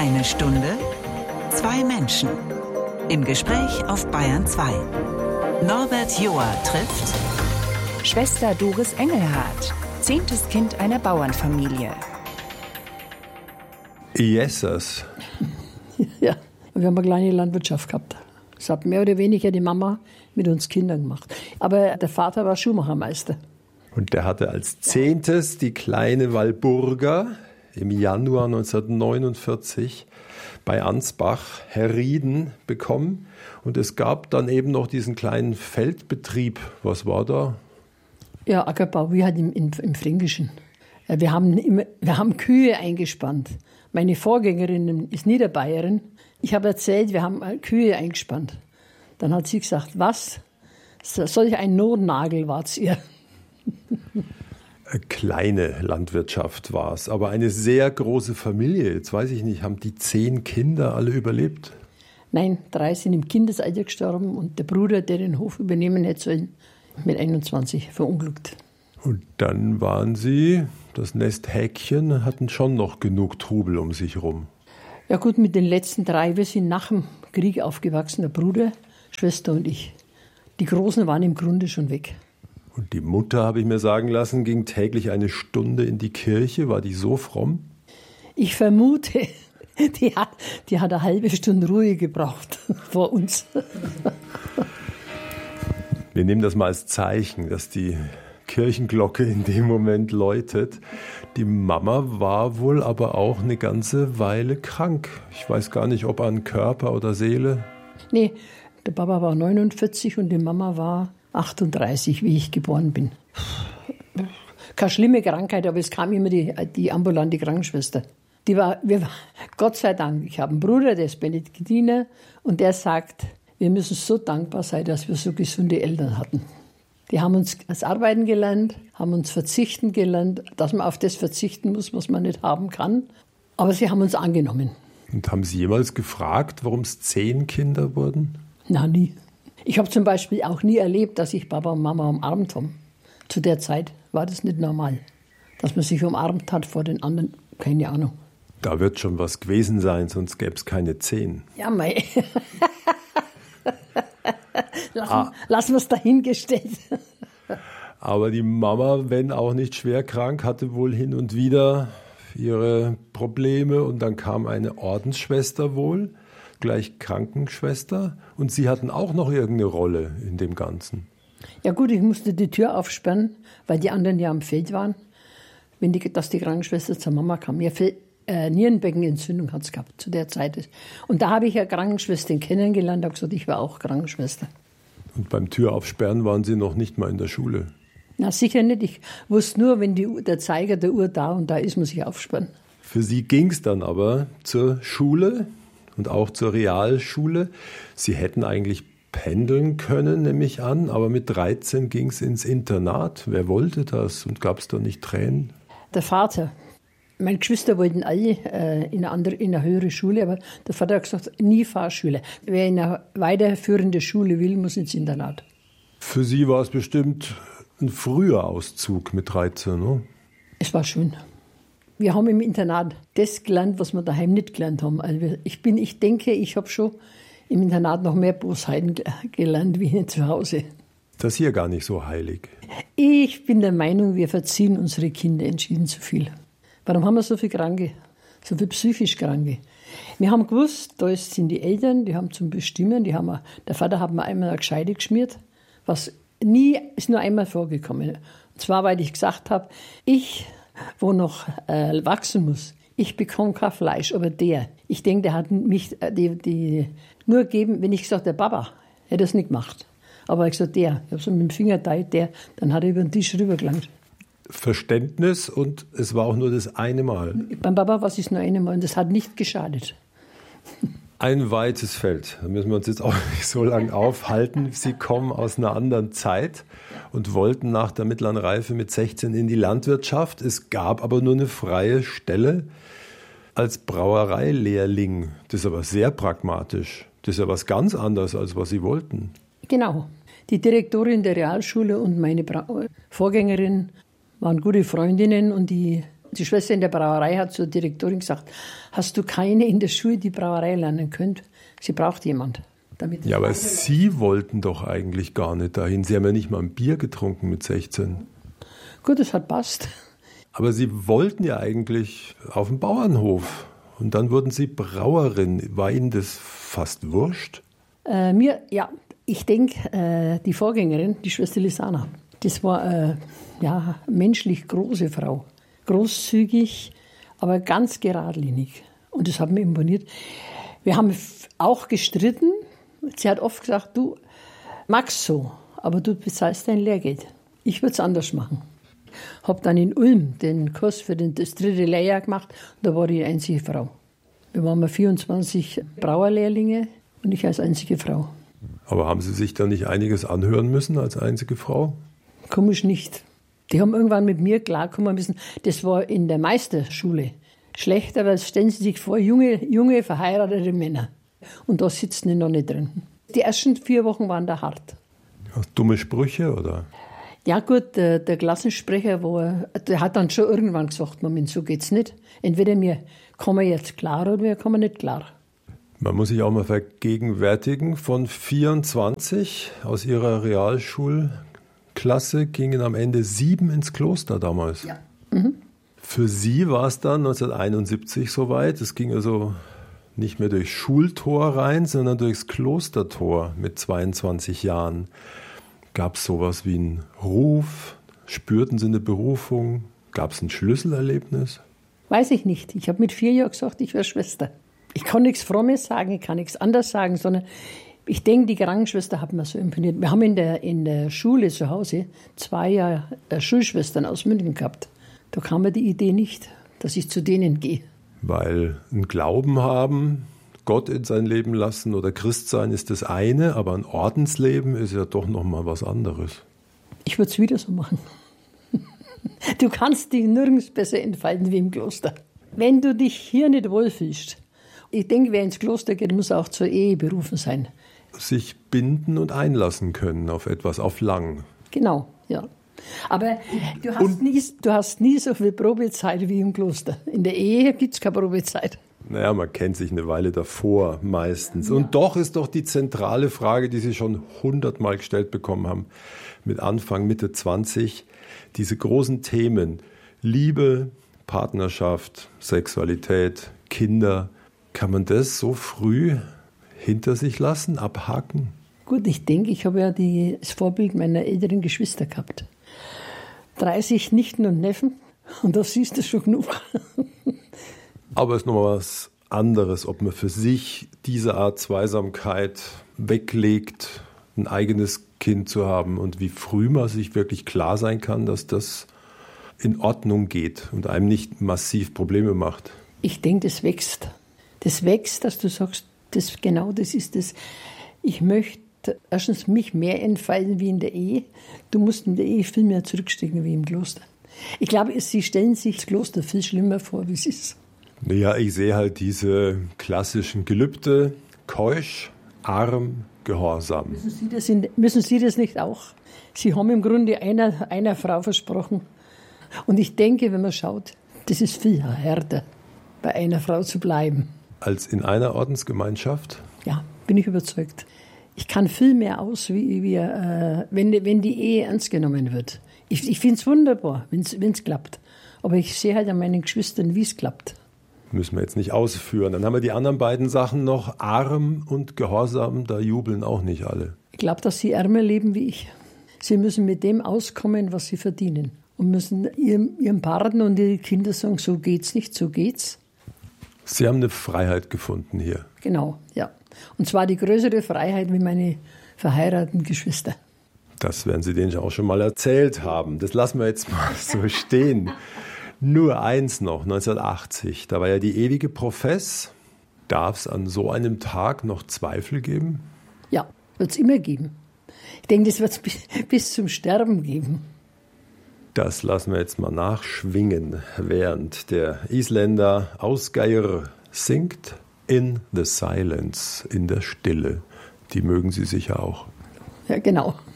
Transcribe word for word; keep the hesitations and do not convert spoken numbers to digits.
Eine Stunde, zwei Menschen. Im Gespräch auf Bayern zwei. Norbert Joa trifft Schwester Doris Engelhardt, zehntes Kind einer Bauernfamilie. Jesus. Ja, wir haben eine kleine Landwirtschaft gehabt. Das hat mehr oder weniger die Mama mit uns Kindern gemacht. Aber der Vater war Schuhmachermeister. Und der hatte als zehntes die kleine Walburga im Januar neunzehnhundertneunundvierzig bei Ansbach, Herrieden, bekommen. Und es gab dann eben noch diesen kleinen Feldbetrieb. Was war da? Ja, Ackerbau, wie halt im, im, im Fränkischen. Wir haben, immer, wir haben Kühe eingespannt. Meine Vorgängerin ist Niederbayerin. Ich habe erzählt, wir haben Kühe eingespannt. Dann hat sie gesagt, was? Solch ein Notnagel war's ihr. Eine kleine Landwirtschaft war es, aber eine sehr große Familie. Jetzt weiß ich nicht, haben die zehn Kinder alle überlebt? Nein, drei sind im Kindesalter gestorben und der Bruder, der den Hof übernehmen hätte sollen, mit einundzwanzig verunglückt. Und dann waren sie, das Nesthäkchen, hatten schon noch genug Trubel um sich rum. Ja gut, mit den letzten drei, wir sind nach dem Krieg aufgewachsen, der Bruder, Schwester und ich. Die Großen waren im Grunde schon weg. Und die Mutter, habe ich mir sagen lassen, ging täglich eine Stunde in die Kirche. War die so fromm? Ich vermute, die hat, die hat eine halbe Stunde Ruhe gebraucht vor uns. Wir nehmen das mal als Zeichen, dass die Kirchenglocke in dem Moment läutet. Die Mama war wohl aber auch eine ganze Weile krank. Ich weiß gar nicht, ob an Körper oder Seele. Nee, der Papa war neunundvierzig und die Mama war achtunddreißig, wie ich geboren bin. Keine schlimme Krankheit, aber es kam immer die, die ambulante Krankenschwester. Die war, wir, Gott sei Dank, ich habe einen Bruder, der ist Benediktiner, und der sagt, wir müssen so dankbar sein, dass wir so gesunde Eltern hatten. Die haben uns das Arbeiten gelernt, haben uns verzichten gelernt, dass man auf das verzichten muss, was man nicht haben kann. Aber sie haben uns angenommen. Und haben Sie jemals gefragt, warum es zehn Kinder wurden? Na, nie. Ich habe zum Beispiel auch nie erlebt, dass sich Papa und Mama umarmt haben. Zu der Zeit war das nicht normal. Dass man sich umarmt hat vor den anderen, keine Ahnung. Da wird schon was gewesen sein, sonst gäbe es keine zehn. Ja, mei. Lassen, ah. lassen wir es dahingestellt. Aber die Mama, wenn auch nicht schwer krank, hatte wohl hin und wieder ihre Probleme. Und dann kam eine Ordensschwester wohl, gleich Krankenschwester. Und Sie hatten auch noch irgendeine Rolle in dem Ganzen. Ja gut, ich musste die Tür aufsperren, weil die anderen ja am Feld waren, wenn die, dass die Krankenschwester zur Mama kam. Ja, äh, Nierenbeckenentzündung hat es gehabt zu der Zeit. Und da habe ich ja Krankenschwestern kennengelernt, habe gesagt, ich war auch Krankenschwester. Und beim Türaufsperren waren Sie noch nicht mal in der Schule? Na sicher nicht. Ich wusste nur, wenn die, der Zeiger der Uhr da und da ist, muss ich aufsperren. Für Sie ging es dann aber zur Schule und auch zur Realschule. Sie hätten eigentlich pendeln können, nehme ich an, aber mit dreizehn ging es ins Internat. Wer wollte das und gab es da nicht Tränen? Der Vater. Meine Geschwister wollten alle äh, in, eine andere, in eine höhere Schule, aber der Vater hat gesagt, nie Fahrschule. Wer in eine weiterführende Schule will, muss ins Internat. Für Sie war es bestimmt ein früher Auszug mit dreizehn, ne? Es war schön. Wir haben im Internat das gelernt, was wir daheim nicht gelernt haben. Also ich, bin, ich denke, ich habe schon im Internat noch mehr Bosheiten gelernt wie zu Hause. Das hier gar nicht so heilig. Ich bin der Meinung, wir verziehen unsere Kinder entschieden zu viel. Warum haben wir so viele Kranke, so viele psychisch Kranke? Wir haben gewusst, da sind die Eltern, die haben zum Bestimmen, die haben, der Vater hat mir einmal eine Gescheide geschmiert, was nie, ist nur einmal vorgekommen. Und zwar, weil ich gesagt habe, ich, wo noch äh, wachsen muss, ich bekomme kein Fleisch, aber der, ich denke, der hat mich die, die nur gegeben, wenn ich gesagt habe, der Papa, hätte das nicht gemacht. Aber ich gesagt, der, ich habe so mit dem Finger geteilt, der, dann hat er über den Tisch rübergelangt. Verständnis und es war auch nur das eine Mal. Beim Papa war es nur eine Mal und das hat nicht geschadet. Ein weites Feld. Da müssen wir uns jetzt auch nicht so lange aufhalten. Sie kommen aus einer anderen Zeit und wollten nach der mittleren Reife mit sechzehn in die Landwirtschaft. Es gab aber nur eine freie Stelle als Brauereilehrling. Das ist aber sehr pragmatisch. Das ist ja was ganz anderes, als was Sie wollten. Genau. Die Direktorin der Realschule und meine Bra- Vorgängerin waren gute Freundinnen und die Die Schwester in der Brauerei hat zur Direktorin gesagt, hast du keine in der Schule, die Brauerei lernen könnt? Sie braucht jemand. Damit ja, aber Sie wollten doch eigentlich gar nicht dahin. Sie haben ja nicht mal ein Bier getrunken mit sechzehn. Gut, das hat passt. Aber Sie wollten ja eigentlich auf den Bauernhof. Und dann wurden Sie Brauerin. War Ihnen das fast wurscht? Äh, mir, ja, ich denke, äh, die Vorgängerin, die Schwester Lisana, das war eine äh, ja, menschlich große Frau. Großzügig, aber ganz geradlinig. Und das hat mir imponiert. Wir haben auch gestritten. Sie hat oft gesagt, du magst so, aber du bezahlst dein Lehrgeld. Ich würde es anders machen. Habe dann in Ulm den Kurs für den, das dritte Lehrjahr gemacht. Und da war ich die einzige Frau. Wir waren vierundzwanzig Brauerlehrlinge und ich als einzige Frau. Aber haben Sie sich da nicht einiges anhören müssen als einzige Frau? Komisch nicht. Die haben irgendwann mit mir klarkommen müssen. Das war in der Meisterschule. Schlecht, aber stellen Sie sich vor, junge, junge verheiratete Männer. Und da sitzen die noch nicht drin. Die ersten vier Wochen waren da hart. Ja, dumme Sprüche, oder? Ja gut, der, der Klassensprecher, war, der hat dann schon irgendwann gesagt, Moment, so geht's nicht. Entweder wir kommen jetzt klar oder wir kommen nicht klar. Man muss sich auch mal vergegenwärtigen, von vierundzwanzig aus Ihrer Realschulklasse gingen am Ende sieben ins Kloster damals. Ja. Mhm. Für Sie war es dann neunzehnhunderteinundsiebzig soweit. Es ging also nicht mehr durchs Schultor rein, sondern durchs Klostertor mit zweiundzwanzig Jahren. Gab es sowas wie einen Ruf? Spürten Sie eine Berufung? Gab es ein Schlüsselerlebnis? Weiß ich nicht. Ich habe mit vier Jahren gesagt, ich wäre Schwester. Ich kann nichts Frommes sagen, ich kann nichts anderes sagen, sondern ich denke, die Krankenschwester hat mir so imponiert. Wir haben in der, in der Schule zu Hause zwei Jahre Schulschwestern aus München gehabt. Da kam mir die Idee nicht, dass ich zu denen gehe. Weil ein Glauben haben, Gott in sein Leben lassen oder Christ sein ist das eine, aber ein Ordensleben ist ja doch noch mal was anderes. Ich würde es wieder so machen. Du kannst dich nirgends besser entfalten wie im Kloster. Wenn du dich hier nicht wohlfühlst, ich denke, wer ins Kloster geht, muss auch zur Ehe berufen sein. Sich binden und einlassen können auf etwas, auf lang. Genau, ja. Aber du hast, nie, du hast nie so viel Probezeit wie im Kloster. In der Ehe gibt es keine Probezeit. Naja, man kennt sich eine Weile davor meistens. Ja. Und doch ist doch die zentrale Frage, die Sie schon hundertmal gestellt bekommen haben, mit Anfang, Mitte zwanzig, diese großen Themen, Liebe, Partnerschaft, Sexualität, Kinder, kann man das so früh hinter sich lassen, abhaken? Gut, ich denke, ich habe ja die, das Vorbild meiner älteren Geschwister gehabt. dreißig Nichten und Neffen und da siehst du schon genug. Aber es ist nochmal was anderes, ob man für sich diese Art Zweisamkeit weglegt, ein eigenes Kind zu haben und wie früh man sich wirklich klar sein kann, dass das in Ordnung geht und einem nicht massiv Probleme macht. Ich denke, das wächst. Das wächst, dass du sagst, das, genau das ist es. Ich möchte erstens mich mehr entfalten wie in der Ehe. Du musst in der Ehe viel mehr zurückstecken wie im Kloster. Ich glaube, sie stellen sich das Kloster viel schlimmer vor, wie es ist. Ja, ich sehe halt diese klassischen Gelübde, keusch, arm, gehorsam. Müssen Sie das, in, müssen Sie das nicht auch? Sie haben im Grunde einer, einer Frau versprochen. Und ich denke, wenn man schaut, das ist viel härter, bei einer Frau zu bleiben. Als in einer Ordensgemeinschaft? Ja, bin ich überzeugt. Ich kann viel mehr aus, wie, wie äh, wenn, wenn die Ehe ernst genommen wird. Ich, ich finde es wunderbar, wenn es klappt. Aber ich sehe halt an meinen Geschwistern, wie es klappt. Müssen wir jetzt nicht ausführen. Dann haben wir die anderen beiden Sachen noch. Arm und Gehorsam, da jubeln auch nicht alle. Ich glaube, dass sie ärmer leben wie ich. Sie müssen mit dem auskommen, was sie verdienen. Und müssen ihrem, ihrem Partner und ihre Kinder sagen, so geht's nicht, so geht's. Sie haben eine Freiheit gefunden hier. Genau, ja. Und zwar die größere Freiheit wie meine verheirateten Geschwister. Das werden Sie denen auch schon mal erzählt haben. Das lassen wir jetzt mal so stehen. Nur eins noch, neunzehnhundertachtzig, da war ja die ewige Profess. Darf es an so einem Tag noch Zweifel geben? Ja, wird es immer geben. Ich denke, das wird es bis, bis zum Sterben geben. Das lassen wir jetzt mal nachschwingen, während der Isländer Ásgeir singt In the Silence, in der Stille. Die mögen Sie sicher auch. Ja, genau.